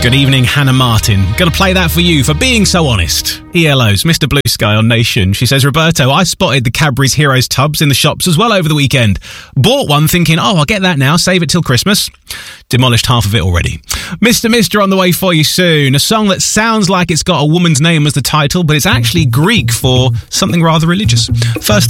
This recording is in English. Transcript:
Good evening, Hannah Martin. Gonna play that for you for being so honest. ELO's Mr. Blue Sky on Nation. She says, Roberto, I spotted the Cadbury's Heroes tubs in the shops as well over the weekend. Bought one thinking, I'll get that now, save it till Christmas. Demolished half of it already. Mr. on the way for you soon. A song that sounds like it's got a woman's name as the title, but it's actually Greek for something rather religious. First